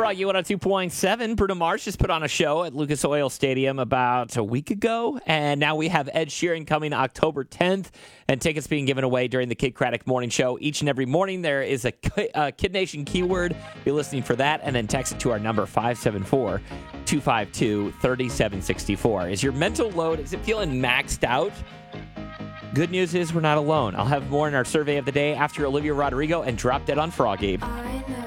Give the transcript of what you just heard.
Froggy 102.7. Bruno Mars just put on a show at Lucas Oil Stadium about a week ago, and now we have Ed Sheeran coming October 10th, and tickets being given away during the Kid Craddock Morning Show. Each and every morning there is a Kid Nation keyword. Be listening for that, and then text it to our number 574-252-3764. Is your mental load, is it feeling maxed out? Good news is we're not alone. I'll have more in our survey of the day after Olivia Rodrigo and Drop Dead on Froggy.